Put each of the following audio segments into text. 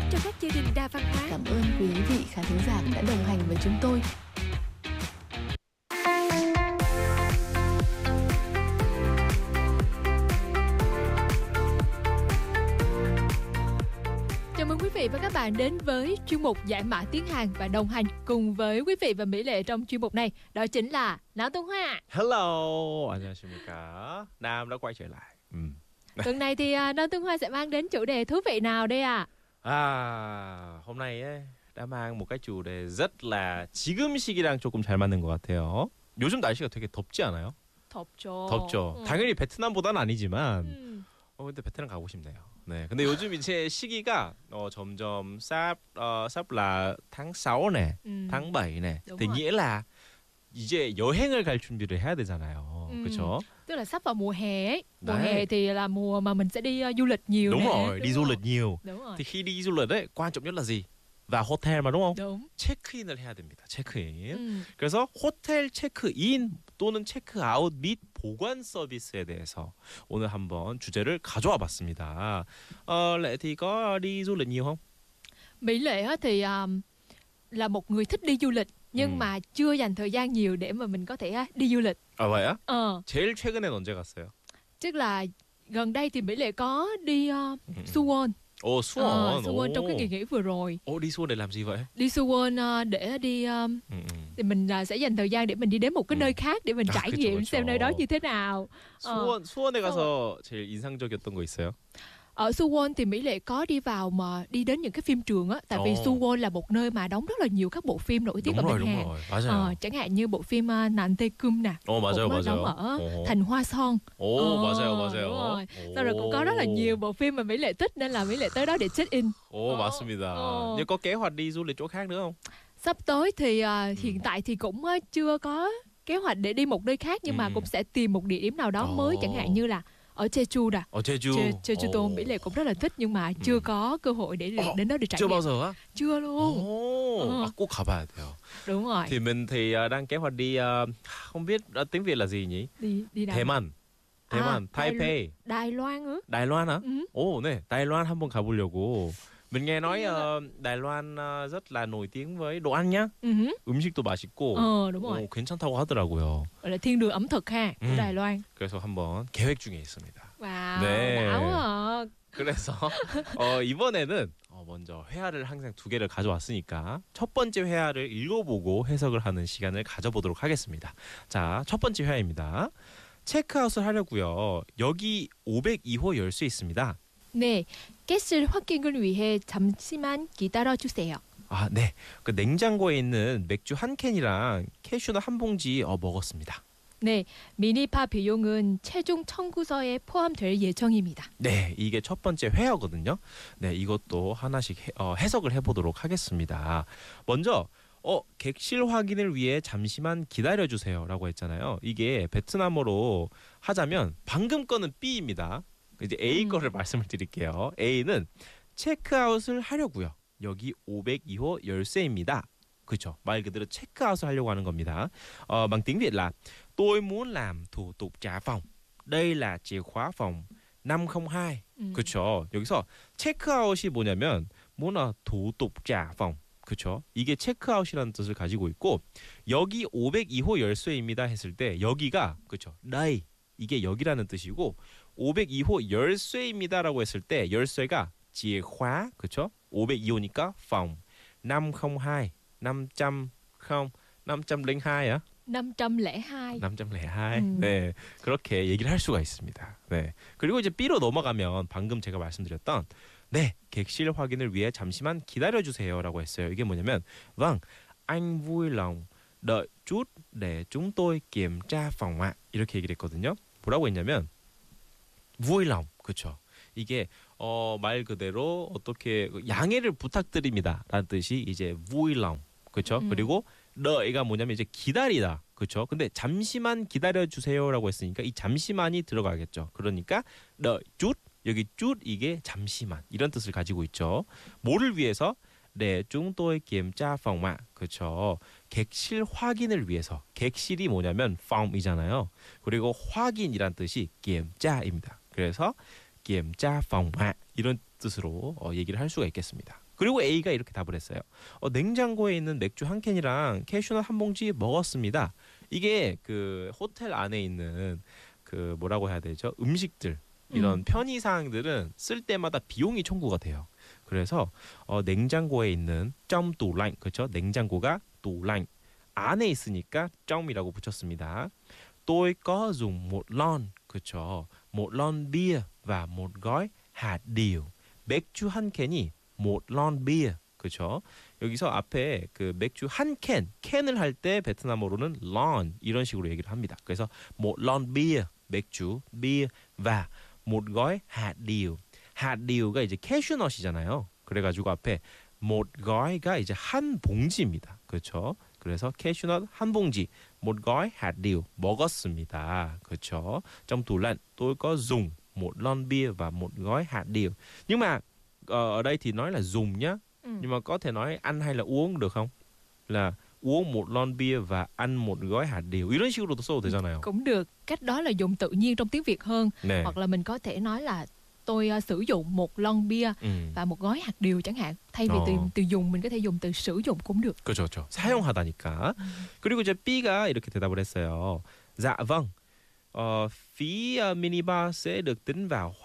cho các gia đình đa văn hóa. Cảm ơn quý vị khán thính giả đã đồng hành với chúng tôi. Chào mừng quý vị và các bạn đến với chuyên mục Giải mã tiếng Hàn, và đồng hành cùng với quý vị và Mỹ Lệ trong chuyên mục này đó chính là Não Tông Hoa. Hello, 안녕하십니까. Nam đã quay trở lại. Tuần này thì Não Tông Hoa sẽ mang đến chủ đề thú vị nào đây ạ? hôm nay ấy, đã mang một cái chủ đề rất là 지금 시기랑 조금 잘 맞는 것 같아요. 요즘 날씨가 되게 덥지 않아요? 덥죠. 덥죠. 당연히 베트남보다는 아니지만 근데 베트남 가고 싶네요. 네, 근데 요즘 이제 시기가 점점 sắp là tháng 6 này, tháng 7 này. Thì nghĩa là 이제 여행을 갈 준비를 해야 되잖아요. 그렇죠? Tức là sắp vào mùa hè ấy. Mùa hè thì là mùa mà mình sẽ đi du lịch nhiều. Đúng nè. rồi, đi du lịch nhiều. Đúng rồi. Thì khi đi du lịch ấy, quan trọng nhất là gì? Vào hotel mà đúng không? Đúng. 체크인을 해야 됩니다. 체크인. 그래서 호텔 체크인 또는 체크아웃 및 보관 서비스에 대해서 오늘 한번 주제를 가져와 봤습니다. Lệ thì có đi du lịch nhiều không? Mỹ Lệ thì là một người thích đi du lịch, nhưng mà chưa dành thời gian nhiều để mà mình có thể đi du lịch. vậy á? 제일 최근엔 언제 갔어요? Tức là gần đây thì Mỹ Lệ có đi Suwon. 수원. Suwon trong cái kỳ nghỉ vừa rồi. đi Suwon để làm gì vậy? Đi Suwon để đi thì mình sẽ dành thời gian để mình đi đến một cái nơi khác để mình trải nghiệm xem nơi đó như thế nào. 수원에 가서 제일 인상적이었던 거 있어요? Ở Suwon thì Mỹ Lệ có đi vào mà đi đến những cái phim trường á, tại vì Suwon là một nơi mà đóng rất là nhiều các bộ phim nổi tiếng ở bên Hàn. 맞아요. Chẳng hạn như bộ phim Nạn Tê Cung nè, 맞아요. đóng ở Thành Hoa Son. 맞아요. Sau rồi cũng có rất là nhiều bộ phim mà Mỹ Lệ thích, nên là Mỹ Lệ tới đó để check in. 맞습니다. Nhưng có kế hoạch đi du lịch chỗ khác nữa không? Sắp tới thì hiện tại thì cũng chưa có kế hoạch để đi một nơi khác, nhưng mà cũng sẽ tìm một địa điểm nào đó mới, chẳng hạn như là ở Jeju nè. Jeju Mỹ Lệ cũng rất là thích, nhưng mà chưa có cơ hội để đến đó để trải nghiệm. chưa bao giờ á? Chưa luôn. 꼭 가봐야 돼요. Đúng rồi. Thì mình thì đang kế hoạch đi, không biết tiếng Việt là gì nhỉ? Đi đâu? 대만, Taipei. Đài Loan á? Đài Loan hả? 네, Đài Loan 한번 가보려고. Mình nghe nói Đài Loan rất là nổi tiếng với đồ ăn nhá. 음식도 맛있고. đúng rồi. 괜찮다고 하더라고요. Gọi là thiên đường ẩm thực ha, của Đài Loan. 그래서 한번 계획 중에 있습니다. Wow, 네. đã quá à. 그래서 이번에는 먼저 회화를 항상 2개를 가져왔으니까 첫 번째 회화를 읽어보고 해석을 하는 시간을 가져보도록 하겠습니다. 자, 첫 번째 회화입니다. 체크아웃을 하려고요. 여기 502호 열쇠 있습니다. 네, 가스 확인을 위해 잠시만 기다려 주세요. 네. 그 냉장고에 있는 맥주 한 캔이랑 캐슈넛 한 봉지 먹었습니다. 네, 미니파 비용은 최종 청구서에 포함될 예정입니다. 네, 이게 첫 번째 회화거든요. 네, 이것도 하나씩 해석을 해보도록 하겠습니다. 먼저 객실 확인을 위해 잠시만 기다려주세요라고 했잖아요. 이게 베트남어로 하자면 방금 거는 B입니다. 이제 A 거를 말씀을 드릴게요. A는 체크아웃을 하려고요. 여기 502호 열쇠입니다. 그렇죠. 말 그대로 체크아웃을 하려고 하는 겁니다. bằng tiếng Việt là tôi muốn làm thủ tục trả phòng. đây là chìa khóa phòng 502. 그렇죠. 여기서 체크아웃이 뭐냐면 thủ tục trả phòng. 그렇죠. 이게 체크아웃이라는 뜻을 가지고 있고, 여기 502호 열쇠입니다 했을 때 여기가 그렇죠. đây 이게 여기라는 뜻이고, 502호 열쇠입니다라고 했을 때 열쇠가 chìa khóa, 그렇죠? 502호니까 phòng 502, 502야? 502. 502. 네, 그렇게 얘기를 할 수가 있습니다. 네, 그리고 이제 B로 넘어가면 방금 제가 말씀드렸던 객실 확인을 위해 잠시만 기다려주세요라고 했어요. 이게 뭐냐면 vâng, anh vui lòng đợi chút để chúng tôi kiểm tra phòng ạ. 이렇게 얘기를 했거든요. 뭐라고 했냐면 vui lòng, 그렇죠. 이게 말 그대로 어떻게 양해를 부탁드립니다라는 뜻이 이제 vui lòng, 그렇죠. 그리고 đợi 가 뭐냐면 이제 기다리다, 그렇죠. 근데 잠시만 기다려주세요라고 했으니까 이 잠시만이 들어가겠죠. 그러니까 đợi chút, 여기 chút 이게 잠시만 이런 뜻을 가지고 있죠. 뭐를 위해서? 네, chúng tôi kiểm tra phòng ạ. 그렇죠. 객실 확인을 위해서. 객실이 뭐냐면 phòng 이잖아요. 그리고 확인이란 뜻이 kiểm tra 입니다. 그래서 kiểm tra phòng ạ 이런 뜻으로 얘기를 할 수가 있겠습니다. 그리고 A가 이렇게 답을 했어요. 냉장고에 있는 맥주 한 캔이랑 캐슈넛 한 봉지 먹었습니다. 이게 그 호텔 안에 있는 그 뭐라고 해야 되죠? 음식들 이런 편의 사항들은 쓸 때마다 비용이 청구가 돼요. 그래서 냉장고에 있는 점 tủ lạnh 그렇죠? 냉장고가 tủ lạnh 안에 있으니까 점이라고 붙였습니다. Tôi có dùng một lon 그렇죠? một lon bia và một gói hạt điều. 맥주 한 캔이 một lon bia 그렇죠? 여기서 앞에 그 맥주 한 캔을 할 때 베트남어로는 lon 이런 식으로 얘기를 합니다. 그래서 một lon bia 맥주 beer và một gói hạt điều. hạt điều 가 이제 캐슈넛이잖아요. 그래가지고 앞에 một gói가 이제 한 봉지입니다. 그렇죠? 그래서 캐슈넛 한 봉지, một gói hạt điều 먹었습니다. 그렇죠? Trong tủ lạnh tôi có dùng một lon bia và một gói hạt điều. Nhưng mà ở đây thì nói là dùng nhá. Nhưng mà có thể nói ăn hay là uống được không? Là uống một lon bia và ăn một gói hạt điều. 이런 식으로도 써도 되잖아요. Cũng được. Cách đó là dùng tự nhiên trong tiếng Việt hơn. 네. Hoặc là mình có thể nói là tôi sử dụng một lon bia và một gói hạt điều chẳng hạn. Thay vì từ dùng mình có thể dùng từ sử dụng cũng được. 그렇죠, 그렇죠. 사용하다니까. 그리고 이제 B가 이렇게 대답을 했어요. Dạ vâng. Phí minibar sẽ được tính vào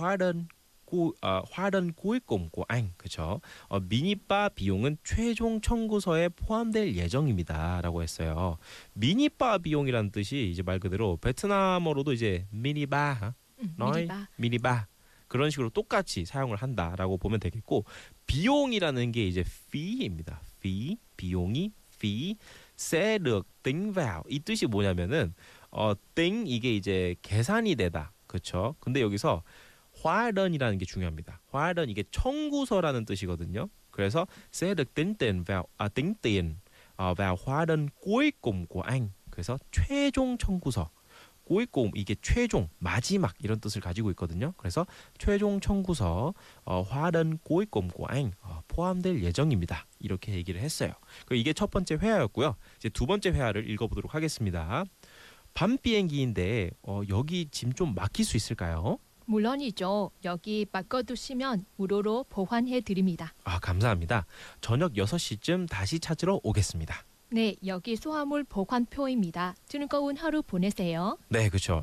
hóa đơn cuối cùng của anh. 그렇죠? 미니바 비용은 최종 청구서에 포함될 예정입니다라고 했어요. 미니바 비용이라는 뜻이 이제 말 그대로 베트남어로도 이제 미니바, 미니바 그런 식으로 똑같이 사용을 한다라고 보면 되겠고 비용이라는 게 이제 fee입니다. fee 비용이 fee sẽ được tính vào 이 뜻이 뭐냐면은 tính 이게 이제 계산이 되다. 그렇죠? 근데 여기서 hóa đơn 이라는 게 중요합니다. hóa đơn 이게 청구서라는 뜻이거든요. 그래서 sẽ được tính tiền vào tính tiền vào hóa đơn cuối cùng của anh. 그래서 최종 청구서. cuối cùng 이게 최종 마지막 이런 뜻을 가지고 있거든요. 그래서 최종 청구서 hóa đơn cuối cùng của anh 포함될 예정입니다. 이렇게 얘기를 했어요. 이게 첫 번째 회화였고요. 이제 두 번째 회화를 읽어보도록 하겠습니다. 밤 비행기인데 여기 짐 좀 맡길 수 있을까요? 물론이죠. 여기 바꿔두시면 무료로 보관해 드립니다. 감사합니다. 저녁 6시쯤 다시 찾으러 오겠습니다. 네, 여기 수화물 보관표입니다. 즐거운 하루 보내세요. 네, 그렇죠.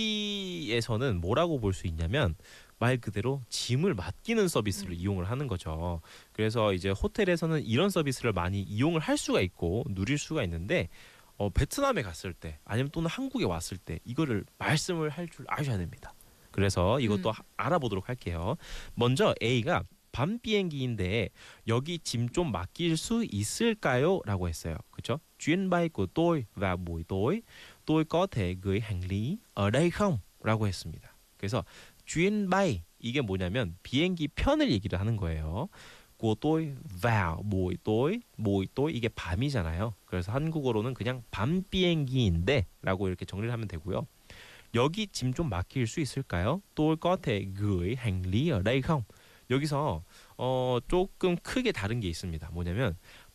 여기에서는 뭐라고 볼 수 있냐면 말 그대로 짐을 맡기는 서비스를 이용을 하는 거죠. 그래서 이제 호텔에서는 이런 서비스를 많이 이용을 할 수가 있고 누릴 수가 있는데 베트남에 갔을 때 아니면 또는 한국에 왔을 때 이거를 말씀을 할 줄 아셔야 됩니다. 그래서 이것도 알아보도록 할게요. 먼저 A가 밤 비행기인데 여기 짐 좀 맡길 수 있을까요? 라고 했어요. 그렇죠? chuyến bay của tôi vào buổi tối. tôi có thể gửi hành lý ở đây không? 라고 했습니다. 그래서 chuyến bay 이게 뭐냐면 비행기 편을 얘기를 하는 거예요. của tôi vào buổi tối. buổi tối 이게 밤이잖아요. 그래서 한국어로는 그냥 밤 비행기인데 라고 이렇게 정리를 하면 되고요. 여기 짐 좀 맡길 수 있을까요? tôi có thể gửi hành lý ở đây không? 여기서 조금 크게 다른 게 있습니다. 뭐냐면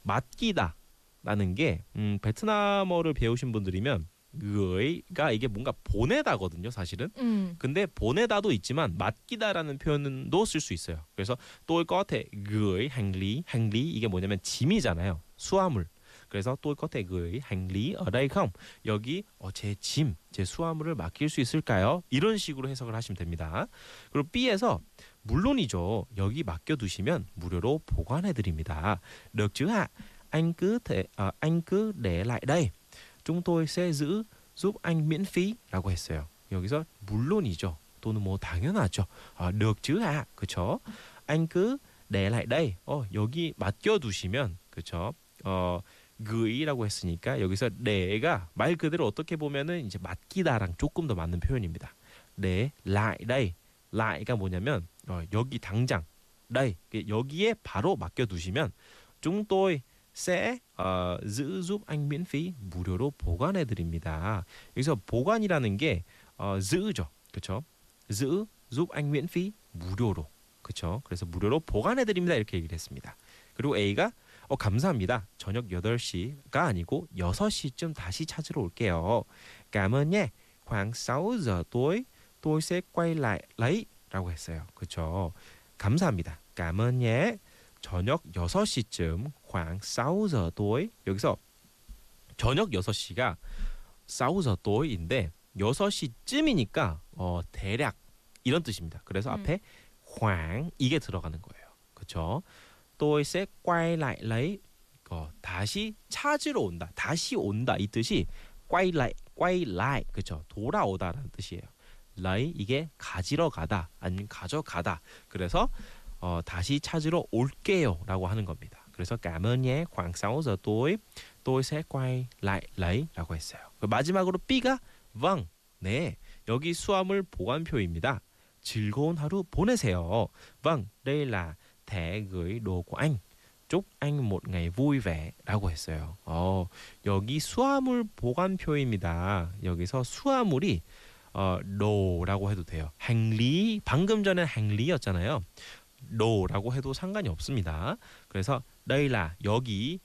맡기다라는 게 베트남어를 배우신 분들이면 gử이가 이게 뭔가 보내다거든요, 사실은. 근데 보내다도 있지만 맡기다라는 표현도 쓸 수 있어요. 그래서 tôi có thể gửi hành lý, hành lý 이게 뭐냐면 짐이잖아요. 수화물. 그래서 tôi có thể gửi hành lý ở đây không? 여기 제 짐, 제 수화물을 맡길 수 있을까요? 이런 식으로 해석을 하시면 됩니다. 그리고 B에서 물론이죠. 여기 맡겨두시면 무료로 보관해드립니다. Được chứ ạ? Anh cứ để lại đây. Chúng tôi sẽ giữ giúp anh miễn phí. 라고 했어요. 여기서 물론이죠. 또는 뭐 당연하죠. được chứ ạ? 그렇죠? Anh cứ để lại đây. 여기 맡겨두시면 그렇죠? gử이라고 했으니까 여기서 내가 말 그대로 어떻게 보면은 이제 맡기다랑 조금 더 맞는 표현입니다. 네, lại đây. like가 뭐냐면 여기 당장, đây 여기에 바로 맡겨두시면 chúng tôi sẽ giữ giúp anh miễn phí 무료로 보관해드립니다. 여기서 보관이라는 게 giữ 죠, 그렇죠? giữ giúp anh miễn phí 무료로, 그렇죠? 그래서 무료로 보관해드립니다 이렇게 얘기를 했습니다. 그리고 A가 감사합니다. 저녁 8시가 아니고 6시쯤 다시 찾으러 올게요. Cảm ơn nhé. Khoảng 6 giờ tối tôi sẽ quay lại lấy 라고 했어요. 그렇죠? 감사합니다. Cảm ơn nhé. 저녁 6시쯤 khoảng 6giờ tối. 여기서 저녁 6시가 6giờ tối 인데 6시쯤이니까 대략 이런 뜻입니다. 그래서 앞에 khoảng 이게 들어가는 거예요. 그렇죠? tôi sẽ quay lại lấy 다시 찾으러 온다. 다시 온다 이 뜻이 quay lại 그렇죠? 돌아오다라는 뜻이에요. lấy 이게 가지러 가다 아니면 가져가다. 그래서 다시 찾으러 올게요라고 하는 겁니다. 그래서 cảm ơn nhé. khoảng 6giờ tối tôi sẽ quay lại lấy 라고 했어요. 마지막으로 B가 vâng. 네. 여기 수화물 보관표입니다. 즐거운 하루 보내세요. Vâng, đây là thẻ gửi đồ của anh. chúc anh một ngày vui vẻ 라고 했어요. 여기 수화물 보관표입니다. 여기서 수화물이 노라고 해도 돼요. 행리 방금 전에 행리였잖아요. 노라고 해도 상관이 없습니다. 그래서 đây là 여기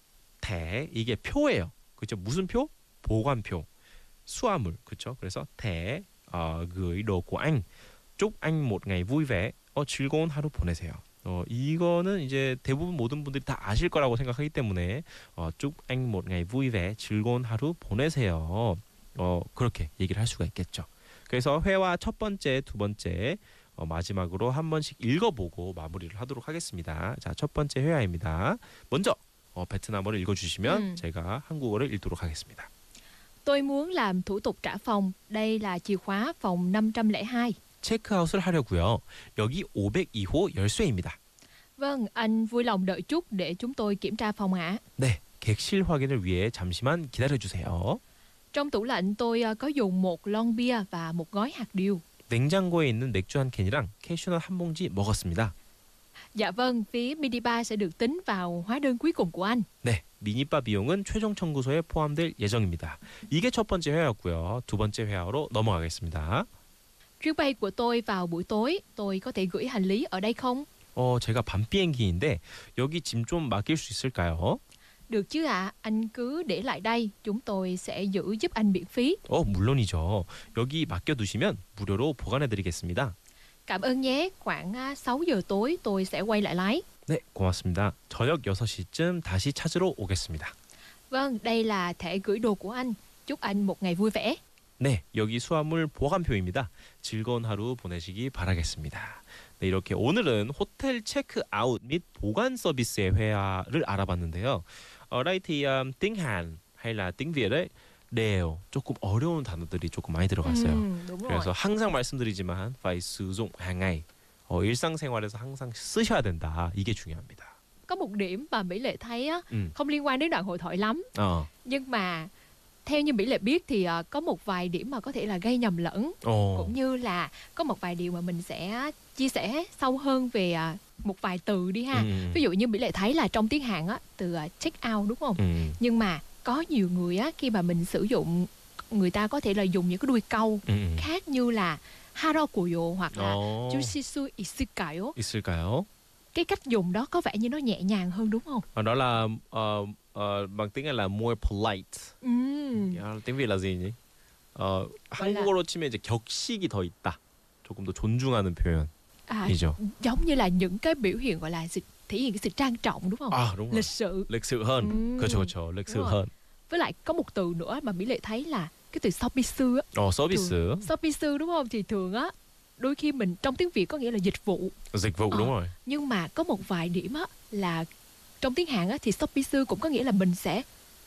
대 이게 표예요. 그렇죠? 무슨 표? 보관표. 수화물. 그렇죠? 그래서 대 gửi đồ của anh. chúc anh một ngày vui vẻ. 즐거운 하루 보내세요. 이거는 이제 대부분 모든 분들이 다 아실 거라고 생각하기 때문에 chúc anh một ngày vui vẻ. 즐거운 하루 보내세요. 그렇게 얘기를 할 수가 있겠죠. 그래서 회화 첫 번째, 두 번째 마지막으로 한 번씩 읽어보고 마무리를 하도록 하겠습니다. 자, 첫 번째 회화입니다. 먼저 베트남어를 읽어주시면 제가 한국어를 읽도록 하겠습니다. Tôi muốn làm thủ tục trả phòng. Đây là chìa khóa phòng 502. 체크아웃을 하려고요. 여기 502호 열쇠입니다. Vâng, anh vui lòng đợi chút để chúng tôi kiểm tra phòng ạ. 네, 객실 확인을 위해 잠시만 기다려주세요. Trong tủ lạnh tôi có dùng một lon bia và một gói hạt điều. 냉장고에 있는 맥주 한 캔이랑 캐슈넛 한 봉지 먹었습니다. Dạ vâng, phí minibar sẽ được tính vào hóa đơn cuối cùng của anh. 네, 미니바 비용은 최종 청구서에 포함될 예정입니다. 이게 첫 번째 회화였고요. 두 번째 회화로 넘어가겠습니다. Chuyến bay của tôi vào buổi tối, tôi có thể gửi hành lý ở đây không? 제가 밤 비행기인데 여기 짐 좀 맡길 수 있을까요? Được chứ ạ, anh cứ để lại đây, chúng tôi sẽ giữ giúp anh miễn phí. 물론이죠. 여기 맡겨두시면 무료로 보관해드리겠습니다. Cảm ơn nhé, khoảng 6 giờ tối tôi sẽ quay lại lấy. 네, 고맙습니다. 저녁 6시쯤 다시 찾으러 오겠습니다. Vâng, đây là thẻ gửi đồ của anh. Chúc anh một ngày vui vẻ. 네, 여기 수화물 보관표입니다. 즐거운 하루 보내시기 바라겠습니다. 네, 이렇게 오늘은 호텔 체크아웃 및 보관 서비스의 회화를 알아봤는데요. tiếng Hàn hay là tiếng Việt ấy đều 조금 어려운 단어들이 조금 많이 들어갔어요. đúng rồi. 그래서 항상 말씀드리지만 phải sử dụng hàng ngày. 일상생활에서 항상 쓰셔야 된다. 이게 중요합니다. Có một điểm mà Mỹ Lệ thấy á, không liên quan đến đoạn hội thoại lắm. Nhưng mà theo như Mỹ Lệ biết thì có một vài điểm mà có thể là gây nhầm lẫn, cũng như là có một vài điều mà mình sẽ chia sẻ sâu hơn về một vài từ đi ha. Ví dụ như Mỹ Lệ thấy là trong tiếng Hàn á, từ check out đúng không? Nhưng mà có nhiều người á, khi mà mình sử dụng, người ta có thể là dùng những cái đuôi câu khác như là 하러고요 hoặc là 주시수 있을까요? Cái cách dùng đó có vẻ như nó nhẹ nhàng hơn đúng không? Đó là bằng tiếng Anh là more polite. tiếng Việt là gì nhỉ? 한국어로 치면 이제 격식이 더 있다. 조금 더 존중하는 표현이죠. Giống như là những cái biểu hiện gọi là thể hiện cái sự trang trọng đúng không? đúng rồi. Lịch sự. lịch sự hơn. 그렇죠. lịch sự hơn. Với lại có một từ nữa mà Mỹ Lệ thấy là cái từ 서비스 á. 서비스. 서비스 đúng không? Thì thường á, đôi khi mình trong tiếng Việt có nghĩa là dịch vụ. Dịch vụ đúng rồi. Nhưng mà có một vài điểm á là trong tiếng Hàn á thì 서비스 cũng có nghĩa là mình sẽ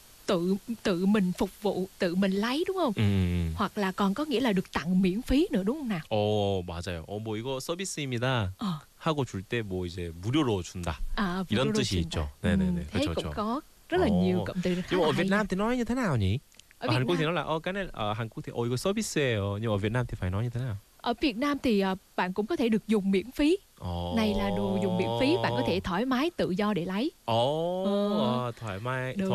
tự mình phục vụ, tự mình lấy đúng không? hoặc là còn có nghĩa là được tặng miễn phí nữa đúng không nào? 맞아요. 뭐 이거 서비스입니다. 하고 줄 때 뭐 이제 무료로 준다. 이런 뜻이 있죠. 네네네. Thế cũng có rất là nhiều cụm từ khá nhưng mà là ở Việt hay. Nam thì nói như thế nào nhỉ? Ở Ở Việt Hàn Quốc Nam- thì nói là cái này ở Hàn Quốc thì 이거 서비스예요. Nhưng mà ở Việt Nam thì phải nói như thế nào? Ở Việt Nam thì bạn cũng có thể được dùng miễn phí. Này là đồ dùng miễn phí, bạn có thể thoải mái tự do để lấy. thoải mái. Được.